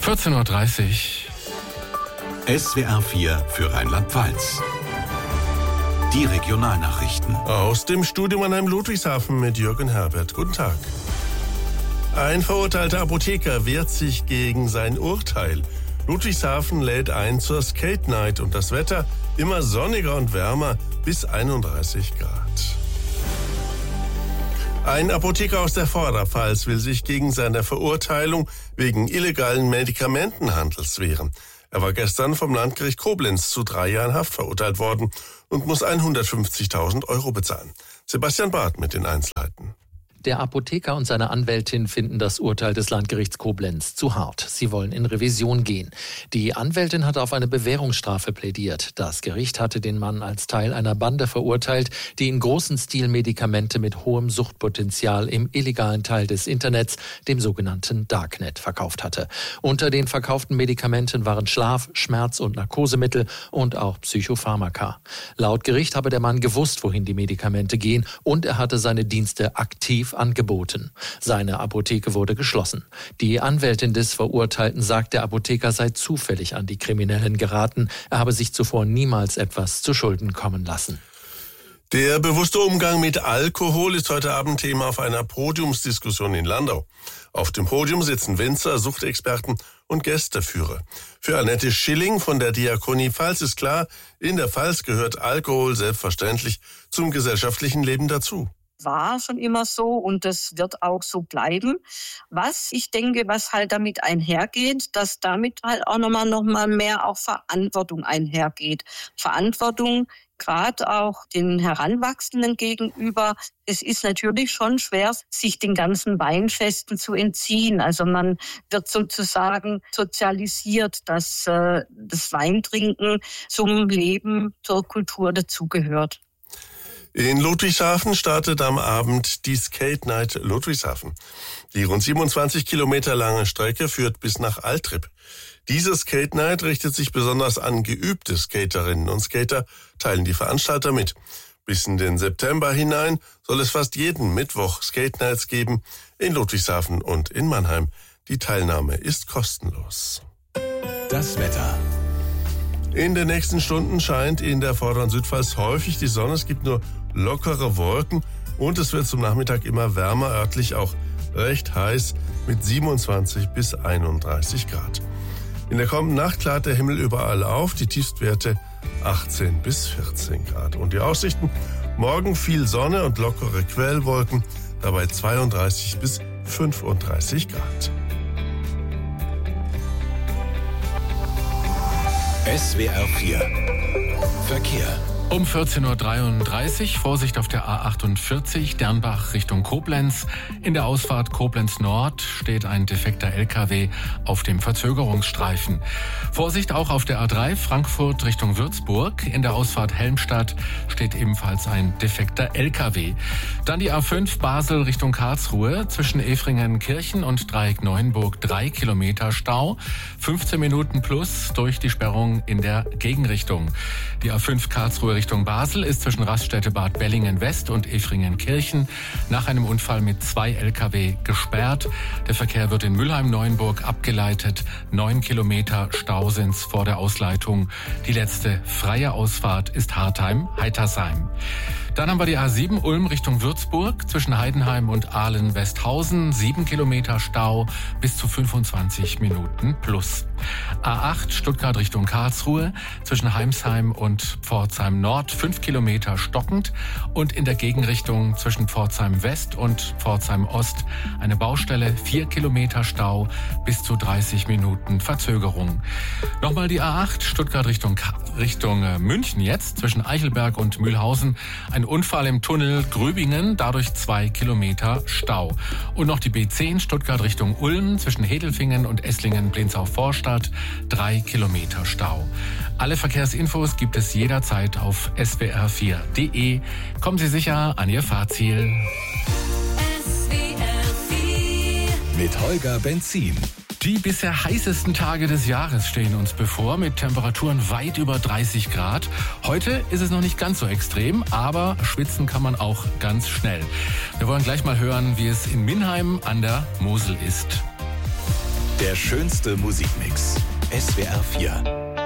14.30 Uhr. SWR 4 für Rheinland-Pfalz. Die Regionalnachrichten. Aus dem Studio Mannheim-Ludwigshafen mit Jürgen Herbert. Guten Tag. Ein verurteilter Apotheker wehrt sich gegen sein Urteil. Ludwigshafen lädt ein zur Skate Night und das Wetter immer sonniger und wärmer bis 31 Grad. Ein Apotheker aus der Vorderpfalz will sich gegen seine Verurteilung wegen illegalen Medikamentenhandels wehren. Er war gestern vom Landgericht Koblenz zu 3 Jahren Haft verurteilt worden und muss 150.000 € bezahlen. Sebastian Barth mit den Einzelheiten. Der Apotheker und seine Anwältin finden das Urteil des Landgerichts Koblenz zu hart. Sie wollen in Revision gehen. Die Anwältin hat auf eine Bewährungsstrafe plädiert. Das Gericht hatte den Mann als Teil einer Bande verurteilt, die in großem Stil Medikamente mit hohem Suchtpotenzial im illegalen Teil des Internets, dem sogenannten Darknet, verkauft hatte. Unter den verkauften Medikamenten waren Schlaf-, Schmerz- und Narkosemittel und auch Psychopharmaka. Laut Gericht habe der Mann gewusst, wohin die Medikamente gehen, und er hatte seine Dienste aktiv angeboten. Seine Apotheke wurde geschlossen. Die Anwältin des Verurteilten sagt, der Apotheker sei zufällig an die Kriminellen geraten. Er habe sich zuvor niemals etwas zu Schulden kommen lassen. Der bewusste Umgang mit Alkohol ist heute Abend Thema auf einer Podiumsdiskussion in Landau. Auf dem Podium sitzen Winzer, Suchtexperten und Gästeführer. Für Annette Schilling von der Diakonie Pfalz ist klar, in der Pfalz gehört Alkohol selbstverständlich zum gesellschaftlichen Leben dazu. War schon immer so und das wird auch so bleiben. Was ich denke, was halt damit einhergeht, dass damit halt auch nochmal mehr auch Verantwortung einhergeht. Verantwortung gerade auch den Heranwachsenden gegenüber. Es ist natürlich schon schwer, sich den ganzen Weinfesten zu entziehen. Also man wird sozusagen sozialisiert, dass das Weintrinken zum Leben, zur Kultur dazugehört. In Ludwigshafen startet am Abend die Skate Night Ludwigshafen. Die rund 27 Kilometer lange Strecke führt bis nach Altrip. Diese Skate Night richtet sich besonders an geübte Skaterinnen und Skater, teilen die Veranstalter mit. Bis in den September hinein soll es fast jeden Mittwoch Skate Nights geben in Ludwigshafen und in Mannheim. Die Teilnahme ist kostenlos. Das Wetter. In den nächsten Stunden scheint in der vorderen Südpfalz häufig die Sonne. Es gibt nur lockere Wolken und es wird zum Nachmittag immer wärmer, örtlich auch recht heiß mit 27 bis 31 Grad. In der kommenden Nacht klart der Himmel überall auf, die Tiefstwerte 18 bis 14 Grad. Und die Aussichten: morgen viel Sonne und lockere Quellwolken, dabei 32 bis 35 Grad. SWR 4 Verkehr. Um 14.33 Uhr, Vorsicht auf der A48, Dernbach Richtung Koblenz. In der Ausfahrt Koblenz Nord steht ein defekter LKW auf dem Verzögerungsstreifen. Vorsicht auch auf der A3 Frankfurt Richtung Würzburg. In der Ausfahrt Helmstadt steht ebenfalls ein defekter LKW. Dann die A5 Basel Richtung Karlsruhe. Zwischen Efringen-Kirchen und Dreieck Neuenburg 3 Kilometer Stau. 15 Minuten plus durch die Sperrung in der Gegenrichtung. Die A5 Karlsruhe Richtung Basel ist zwischen Raststätte Bad Bellingen West und Efringen-Kirchen nach einem Unfall mit 2 LKW gesperrt. Der Verkehr wird in Mülheim-Neuenburg abgeleitet. 9 Kilometer Stau sind's vor der Ausleitung. Die letzte freie Ausfahrt ist Hartheim-Heitersheim. Dann haben wir die A7 Ulm Richtung Würzburg zwischen Heidenheim und Ahlen-Westhausen. 7 Kilometer Stau bis zu 25 Minuten plus. A8 Stuttgart Richtung Karlsruhe zwischen Heimsheim und Pforzheim Nord 5 Kilometer stockend und in der Gegenrichtung zwischen Pforzheim West und Pforzheim Ost eine Baustelle, 4 Kilometer Stau bis zu 30 Minuten Verzögerung. Nochmal die A8 Stuttgart Richtung München jetzt zwischen Eichelberg und Mühlhausen. Ein Unfall im Tunnel Gröbingen, dadurch 2 Kilometer Stau. Und noch die B10 Stuttgart Richtung Ulm zwischen Hedelfingen und Esslingen-Blinzau-Vorstadt 3 Kilometer Stau. Alle Verkehrsinfos gibt es jederzeit auf swr4.de. Kommen Sie sicher an Ihr Fahrziel. Mit Holger Benzin. Die bisher heißesten Tage des Jahres stehen uns bevor, mit Temperaturen weit über 30 Grad. Heute ist es noch nicht ganz so extrem, aber schwitzen kann man auch ganz schnell. Wir wollen gleich mal hören, wie es in Minheim an der Mosel ist. Der schönste Musikmix. SWR 4